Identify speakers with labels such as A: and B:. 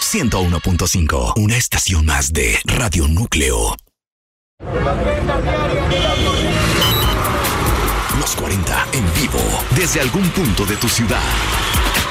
A: 101.5, una estación más de Radio Núcleo. Los 40 en vivo, desde algún punto de tu ciudad.